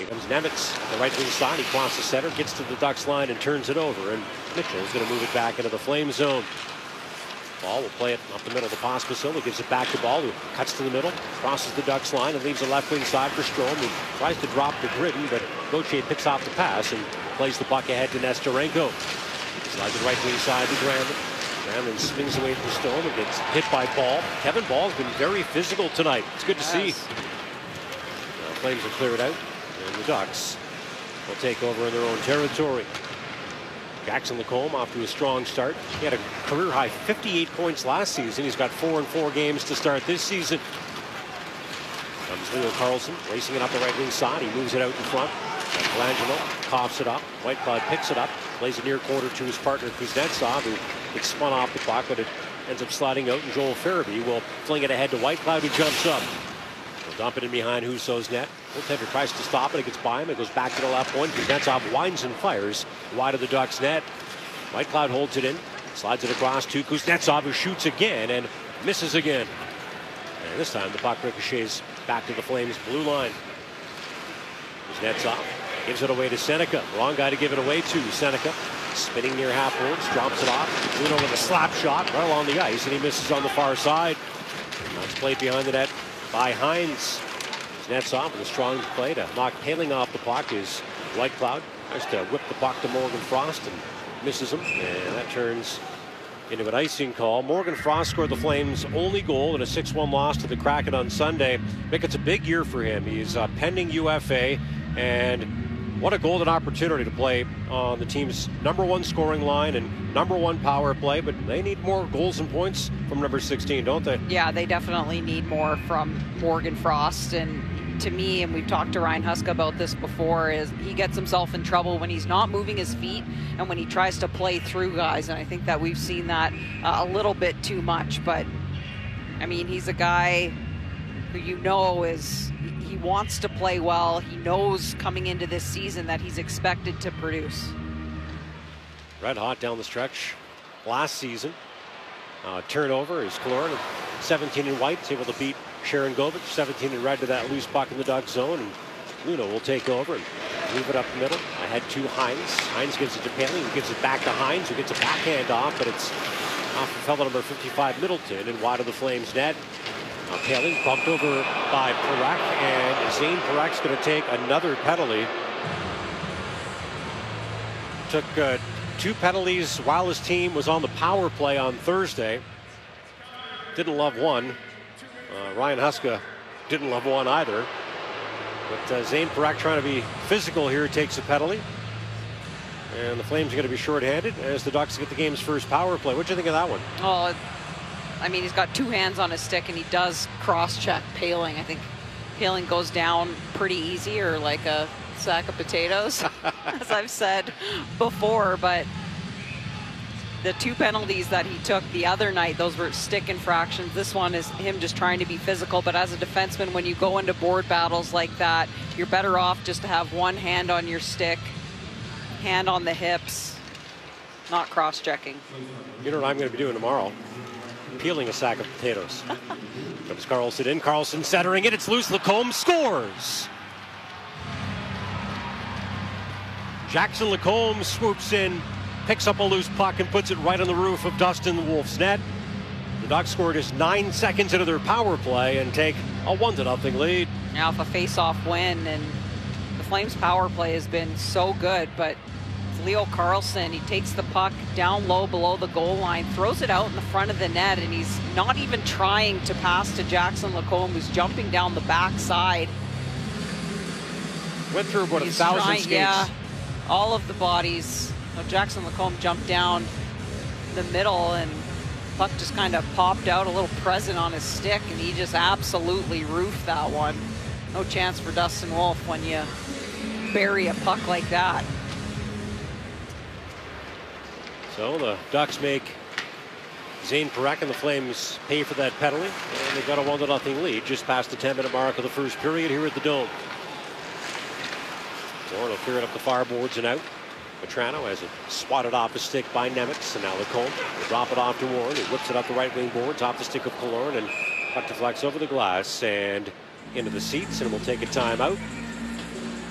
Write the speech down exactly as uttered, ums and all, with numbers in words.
Here comes Nemitz, the right wing side. He crosses center, gets to the Ducks line and turns it over. And Mitchell's going to move it back into the Flame zone. Ball will play it up the middle to Pospisil. He gives it back to Ball, who cuts to the middle, crosses the Ducks line, and leaves the left wing side for Strome, who tries to drop the Gridden, but Gauthier picks off the pass and plays the puck ahead to Nestorenko. Slides the right wing side to Granlund. Granlund swings away from Stone and gets hit by Ball. Kevin Ball's been very physical tonight. It's good to yes. see. The Flames are cleared out, and the Ducks will take over in their own territory. Jackson Lacombe off to a strong start. He had a career-high fifty-eight points last season. He's got four in four games to start this season. Comes Leo Carlson, racing it up the right wing side. He moves it out in front. Colangelo coughs it up. Whitecloud picks it up, plays it near quarter to his partner Kuznetsov, who gets spun off the puck, but it ends up sliding out, and Joel Farabee will fling it ahead to Whitecloud, who jumps up. He'll dump it in behind Husso's net. Goaltender tries to stop it. It gets by him. It goes back to the left point. Kuznetsov winds and fires wide of the Ducks' net. Whitecloud holds it in, slides it across to Kuznetsov, who shoots again and misses again. And this time the puck ricochets back to the Flames' blue line. Kuznetsov gives it away to Seneca. Wrong guy to give it away to. Seneca spinning near half boards, drops it off. Bruno with a slap shot right along the ice, and he misses on the far side. Now it's played behind the net by Hines. Kuznetsov with a strong play to knock Paling off the puck is Whitecloud. Tries to whip the puck to Morgan Frost and misses him, and that turns into an icing call. Morgan Frost scored the Flames' only goal in a six one loss to the Kraken on Sunday. Mick, it's a big year for him. He's uh, pending U F A, and what a golden opportunity to play on the team's number one scoring line and number one power play, but they need more goals and points from number sixteen, don't they? Yeah, they definitely need more from Morgan Frost. And to me, and we've talked to Ryan Huska about this before, is he gets himself in trouble when he's not moving his feet and when he tries to play through guys. And I think that we've seen that uh, a little bit too much. But, I mean, he's a guy who you know is... He wants to play well. He knows coming into this season that he's expected to produce. Red hot down the stretch last season. Uh, turnover is Killorn, seventeen in white, able to beat Sharon Govich, seventeen in red to that loose puck in the Duck zone. And Luno will take over and move it up the middle. Ahead to Hines. Hines gives it to Paling, who gives it back to Hines, who gets a backhand off, but it's off of fellow number fifty-five Middleton and wide of the Flames net. Uh, Paling bumped over by Parekh, and Zane Parek's going to take another penalty. Took uh, two penalties while his team was on the power play on Thursday. Didn't love one. Uh, Ryan Huska didn't love one either. But uh, Zane Parekh, trying to be physical here, takes a penalty. And the Flames are going to be shorthanded as the Ducks get the game's first power play. What do you think of that one? Oh, I mean, he's got two hands on his stick, and he does cross-check Paling. I think Paling goes down pretty easy, or like a sack of potatoes, as I've said before. But the two penalties that he took the other night, those were stick infractions. This one is him just trying to be physical. But as a defenseman, when you go into board battles like that, you're better off just to have one hand on your stick, hand on the hips, not cross-checking. You know what I'm going to be doing tomorrow? Peeling a sack of potatoes. Comes Carlson in. Carlson centering it. It's loose. Lacombe scores. Jackson Lacombe swoops in, picks up a loose puck, and puts it right on the roof of Dustin Wolf's net. The Ducks scored just nine seconds into their power play and take a one to nothing lead. Now, off a face-off win, and the Flames' power play has been so good, but Leo Carlson, he takes the puck down low below the goal line, throws it out in the front of the net, and he's not even trying to pass to Jackson Lacombe, who's jumping down the backside. Went through about he's a thousand trying, skates. Yeah, all of the bodies. Well, Jackson Lacombe jumped down the middle, and puck just kind of popped out, a little present on his stick, and he just absolutely roofed that one. No chance for Dustin Wolf when you bury a puck like that. So the Ducks make Zane Parekh and the Flames pay for that penalty, and they've got a one to nothing lead just past the ten minute mark of the first period here at the Dome. Warren will clear it up the far boards and out. Petrano has it swatted off his stick by Nemitz, and now Lacombe will drop it off to Warren, who whips it up the right wing boards off the stick of Killorn, and puck deflects over the glass and into the seats, and we'll take a timeout.